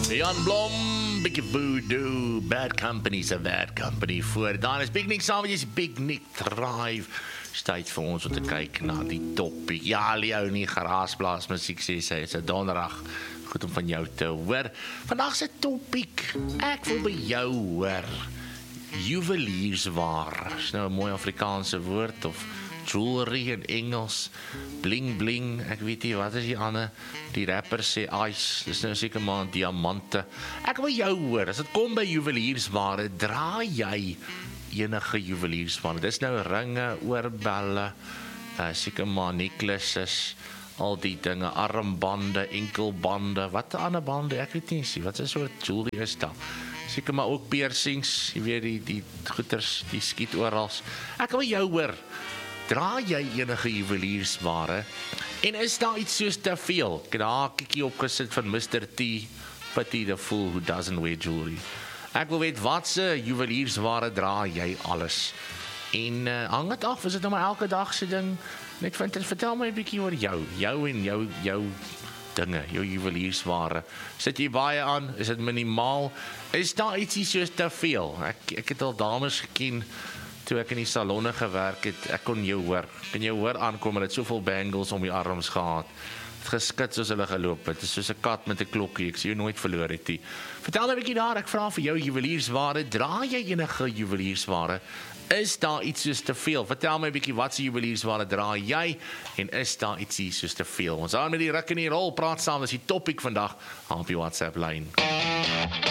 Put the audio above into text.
Jan Blom, bietjie voodoo, Bad Company's a Bad Company voor. Dan is Big Nick saam met jy, Big Nick Drive. Tyd vir ons om te kyk na die topic. Ja, Leo nie geraasblaas musiek sê sy, is 'n donderdag. Goed om van jou te hoor. Vandag se topic, ek wil by jou hoor. Juweliersware. Is nou 'n mooi Afrikaanse woord of jewelry in Engels, bling bling, ek weet nie, wat is die ander, die rapper sê ice, dis nou seker maar diamante. Ek wil jou hoor, as dit kom by juweliersware, dra jy enige juweliersware? Dis nou ringe, oorbelle, seker maar necklaces, al die dinge, armbande, enkelbande, wat ander bande, ek weet nie, wat is 'n soort jewelry is dat? Seker maar ook piercings, jy weet die goeters, die skiet orals. Ek wil jou hoor, dra jy enige juweliersware? En is daar iets soos te veel? Ek het daar kiekie opgesit van Mr. T, pity the fool who doesn't wear jewelry. Ek wil weet, watse juweliersware dra jy alles? En hang het af, is dit nou maar elke dag se ding? Net vertel my 'n bietjie oor jou en jou dinge, jou juweliersware. Sit jy baie aan? Is dit minimaal? Is daar ietsie soos te veel? Ek het al dames geken, toe ek in die salonne gewerk het, ek kon jou hoor. Kan jou hoor aankom, hulle het soveel bangles om die arms gehad. Het geskit soos hulle geloop het. Het is soos 'n kat met 'n klokkie, ek sê jou nooit verloor het nie. Vertel my 'n bietjie daar, ek vra vir jou juweliersware, dra jy enige juweliersware? Is daar iets soos te veel? Vertel my 'n bietjie, watse juweliersware dra jy, en is daar ietsie soos te veel? Ons aan met die ruk en die rol, praat saam, dis die topic vandag, op die WhatsApp lyn.